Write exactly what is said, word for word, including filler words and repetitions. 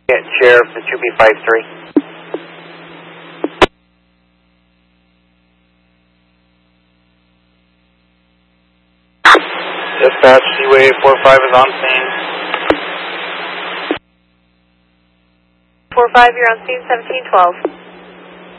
Yeah, Sheriff, the two B five three. Dispatch, Seaway four five is on scene. four five, you're on scene, seventeen twelve.